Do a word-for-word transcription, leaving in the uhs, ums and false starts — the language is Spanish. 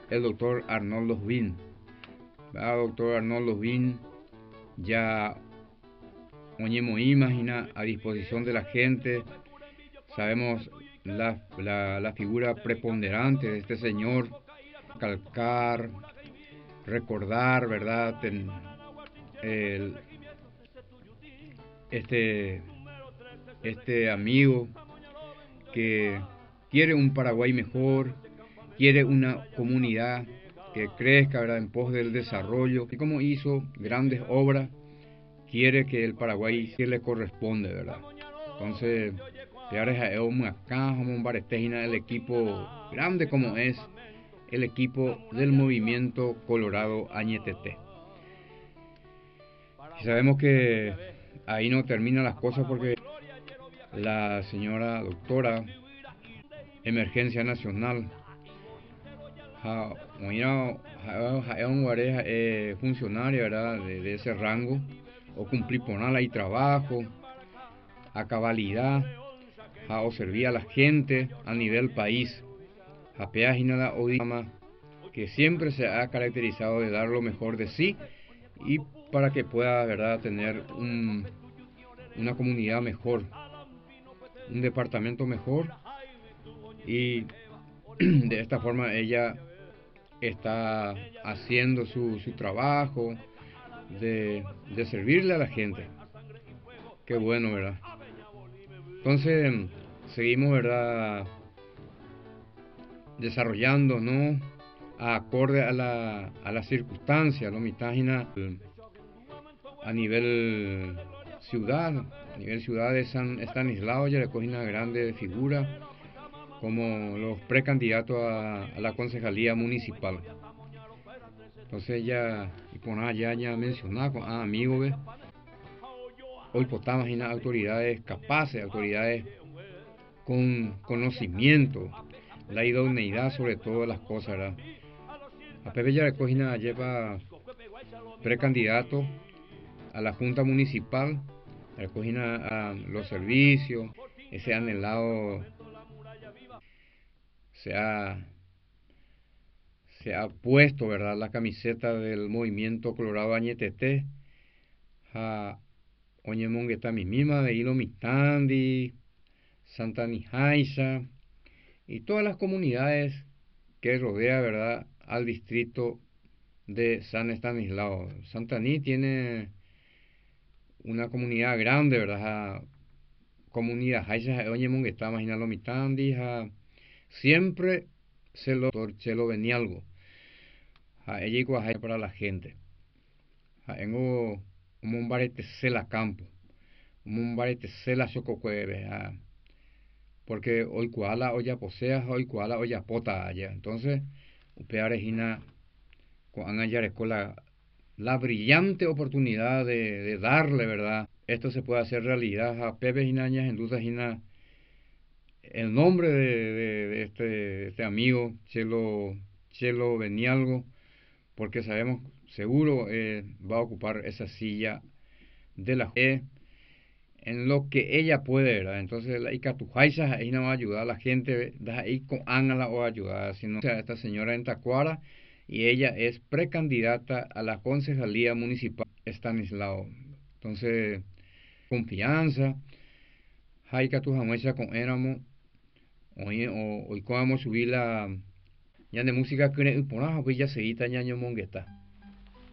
el doctor Arnoldo Jubín. El doctor Arnoldo Jubín ya oñemos imagina a disposición de la gente. Sabemos la, la, la figura preponderante de este señor, calcar, recordar, ¿verdad? Ten, el, este, este amigo que quiere un Paraguay mejor, quiere una comunidad que crezca, ¿verdad?, en pos del desarrollo, y como hizo grandes obras, quiere que el Paraguay sí le corresponde, ¿verdad? Entonces, acá, el equipo grande como es el equipo del movimiento Colorado Añetete. Y sabemos que ahí no terminan las cosas porque la señora doctora Emergencia Nacional es un funcionario, ¿verdad?, de, de ese rango, o cumplir por nada y trabajo a cabalidad, a o servir a la gente a nivel país, a peaginada o que siempre se ha caracterizado de dar lo mejor de sí y para que pueda, ¿verdad?, tener un, una comunidad mejor, un departamento mejor, y de esta forma ella está haciendo su, su trabajo de, de servirle a la gente. Qué bueno, ¿verdad? Entonces seguimos, ¿verdad?, desarrollando, ¿no?, acorde a la, a la circunstancia, ¿no? Mi página a nivel ciudad, a nivel ciudad de San Estanislao ya le coge una grande figura como los precandidatos a, a la concejalía municipal. Entonces ya, y por nada ya, ya mencionaba con ah, amigos, ¿ves? Hoy podemos imaginar autoridades capaces, autoridades con conocimiento, la idoneidad sobre todas las cosas, ¿verdad? A Pepe ya recogina lleva precandidato a la Junta Municipal, recogina a los servicios, ese anhelado se ha, se ha puesto, ¿verdad?, la camiseta del movimiento Colorado Añetete, a Oñemongueta misma de Hilo Mitandi, Santa Nijaisa y todas las comunidades que rodea, ¿verdad?, al distrito de San Estanislao. Santaní tiene una comunidad grande, ¿verdad? Comunidad Haisa Oñemongueta, Imaginalo Mitandi, siempre se lo, se lo venía algo. Ella igual para la gente. Tengo un barete la campo, un barete la chococueve, porque hoy cuala hoy ya posea, hoy cuala hoy ya pota allá. Entonces, upearejina con la, la brillante oportunidad de, de darle, ¿verdad? Esto se puede hacer realidad a Pepe Ginañas en duda Gina. El nombre de, de, de, este, de este amigo, Chelo, Chelo Benialgo, porque sabemos seguro eh, va a ocupar esa silla de la E en lo que ella puede, ¿verdad? Entonces la Icatujaisa ahí no va a ayudar a la gente, ahí con Ángela o ayudar, sino a esta señora en Tacuara, y ella es precandidata a la concejalía municipal Estanislao. Entonces, confianza, Haikatujamuesa con éramos, hoy hoy vamos a subir la ya de música que por pues ya se quita ñaño mongueta.